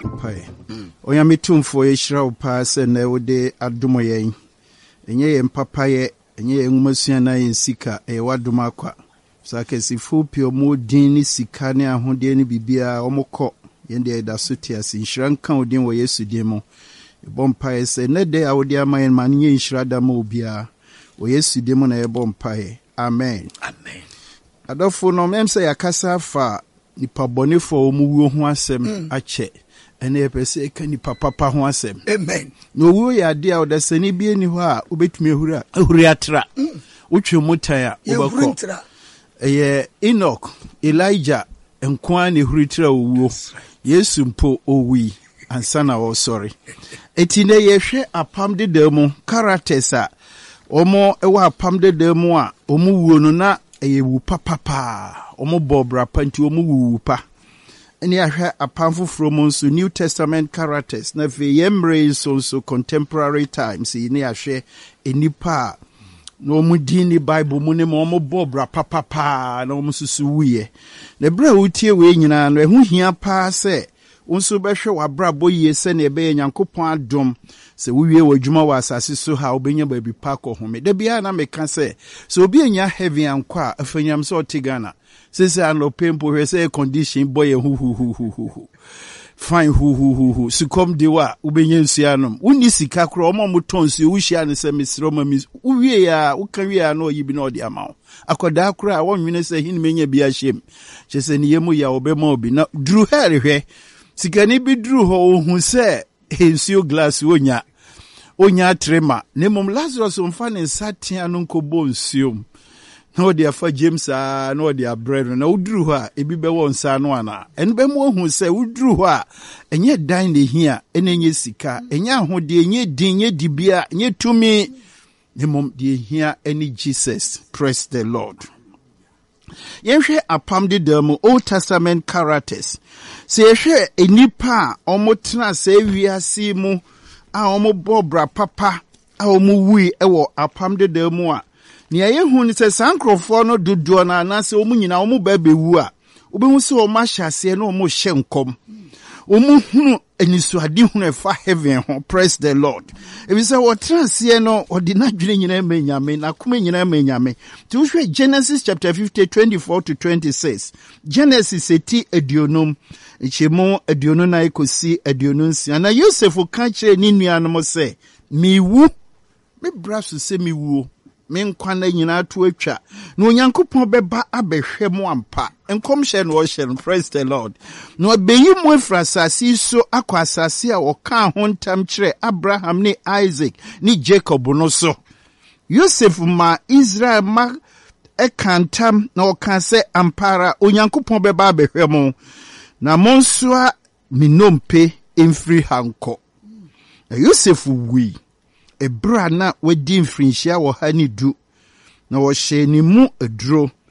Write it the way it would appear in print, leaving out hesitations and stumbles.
Pai. Oyame tumfo yeshira upa se na wode adomo yen. Enye ye mpapa ye, enye ye ngumasua na ye sika e wadoma kwa. Saka sifu pio mu din ni sika ne ahode ne bibia omokọ yende da sotia si nhira nka odin wo Yesu din mu. Bompa se ne de awode amayen man nye nhira da ma obia. Wo Yesu din mu na ye bompa ye. Amen. Amen. Adofo no memse yakasa fa nipa bonefo omuwo ho asem ache. Ene epese ka nipa papa ho asem. Amen. No wo ya de a odasani bi eni ho a obetumi ahuri atra. Wotwe mutan a obekọ. Enoch, Elijah, enkwa ne huritra owuo. Yesu mpo owi ansana wo sorry. Etine yehwe apam de demu characters a omo ewa apam de demu a omu wuo no na eyewu papa. Omo bobra panti omu wu pa. Eni ahwe apam foforo mo nso New Testament characters na fe yemre so contemporary times ni ahwe enipa no mu din ni Bible mu ne mo bobra papa na mo susu wuye na bra wutie we nyina no ehu hia pa se wonso behwe wabrabo ye se na ebe Nyankopon adom se wuwie wadwuma wa asase so ha obenya ba bi pa ko home da bia na meka se so obi enya heaven ankwa afanyam se otigana se se anopempo hwe se condition boy hu fine hu sikom dewa ubenya nsuanom woni sika kro omo motonsu wuhia ne se mesro mamis uwie ya ukanwie ya no yibi no de amawo akoda kro a wonwene se hin menya bia hyem chese ne yemu ya obema obi na duru herehwe sika ni bi duru ho hu se nsuo glass onya trema ne mom Lazarus mfa ne satia no nkobo nsuo na odi afa James na odi abrero na uduru ho a ebi be won sa no ana en be mo hu se uduru ho a enye dan ne hia enye sika enye ahode enye din enye dibia enye tumi ne mom de hia eni Jesus. Praise the Lord. Yehwe apam de demu Old Testament characters se yehwe enipa omotena se wiase mu a omobobra papa a omuwi ewo apam de demu a ni ayehu ni se sankrofo no dodo na anase omu nyina omu ba bewu a obehu se o ma hyase na omu hye nkom omu hunu enisuade hunu efa heaven ho. Praise the Lord. Ebi se wo transie no odinadwene nyina menyame na kuma nyina menyame ti wo hwe Genesis chapter 50 24 to 26 Genesis eti aduonum chemo aduonu na ekosi aduonu nsia na Yosef ka kire ni nuanom se miwu me braso se miwu menkwa na nyina to atwa na Onyankopon beba abehwe mo ampa enkomhye no ohye. Praise the Lord. No obeyi mo afrasasi so akwa asase a oka ho ntam kire Abraham ni Isaac ni Jacob no so Yosef ma Israel ma ekantam na oka se ampara Onyankopon beba abehwe mo na monsoa minompe emfiri hanko na Yosef wi ebra na wadi mfrinhia wo ha ni du na wo hye ni mu aduro